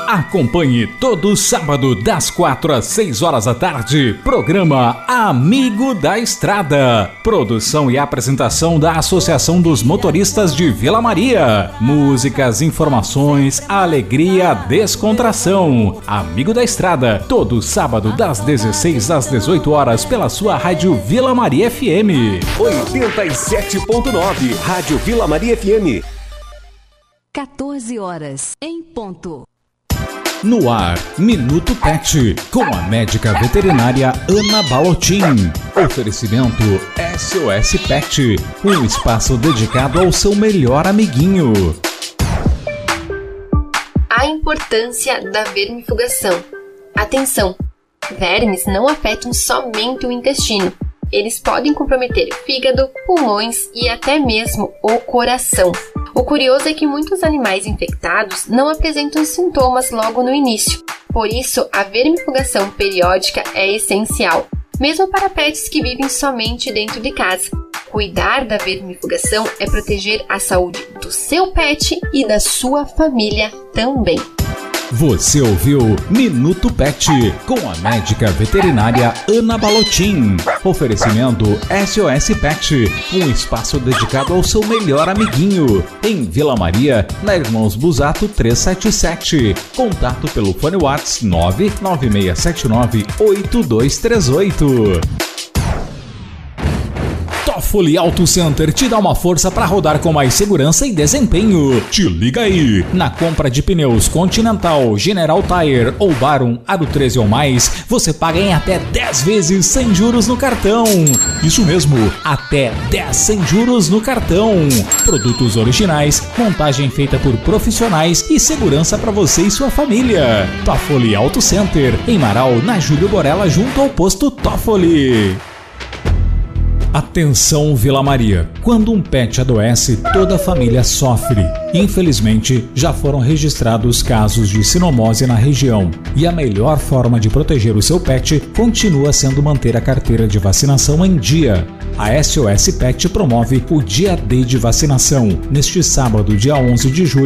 Acompanhe todo sábado das 4 às 6 horas da tarde, programa Amigo da Estrada. Produção e apresentação da Associação dos Motoristas de Vila Maria. Músicas, informações, alegria, descontração. Amigo da Estrada, todo sábado das 16 às 18 horas pela sua Rádio Vila Maria FM. 87.9, Rádio Vila Maria FM. 14 horas em ponto. No ar, Minuto Pet, com a médica veterinária Ana Balotin. Oferecimento SOS Pet, um espaço dedicado ao seu melhor amiguinho. A importância da vermifugação. Atenção! Vermes não afetam somente o intestino. Eles podem comprometer fígado, pulmões e até mesmo o coração. O curioso é que muitos animais infectados não apresentam sintomas logo no início. Por isso, a vermifugação periódica é essencial, mesmo para pets que vivem somente dentro de casa. Cuidar da vermifugação é proteger a saúde do seu pet e da sua família também. Você ouviu Minuto Pet, com a médica veterinária Ana Balotin. Oferecimento SOS Pet, um espaço dedicado ao seu melhor amiguinho. Em Vila Maria, na Irmãos Busato 377. Contato pelo fone WhatsApp 996798238. Toffoli Auto Center te dá uma força para rodar com mais segurança e desempenho. Te liga aí! Na compra de pneus Continental, General Tire ou Barum Aro 13 ou mais, você paga em até 10 vezes sem juros no cartão. Isso mesmo, até 10 sem juros no cartão. Produtos originais, montagem feita por profissionais e segurança para você e sua família. Toffoli Auto Center, em Marau, na Júlio Borella, junto ao posto Toffoli. Atenção Vila Maria, quando um pet adoece, toda a família sofre. Infelizmente, já foram registrados casos de sinomose na região e a melhor forma de proteger o seu pet continua sendo manter a carteira de vacinação em dia. A SOS Pet promove o Dia D de vacinação, neste sábado, dia 11 de julho,